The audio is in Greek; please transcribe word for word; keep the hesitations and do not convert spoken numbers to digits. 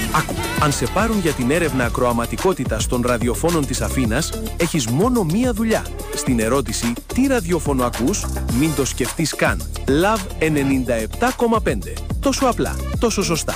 Άκου, αν σε πάρουν για την έρευνα ακροαματικότητας των ραδιοφώνων της Αθήνας, έχεις μόνο μία δουλειά. Στην ερώτηση «Τι ραδιόφωνο ακούς?» μην το σκεφτείς καν. Love ενενήντα επτά κόμμα πέντε. Τόσο απλά, τόσο σωστά.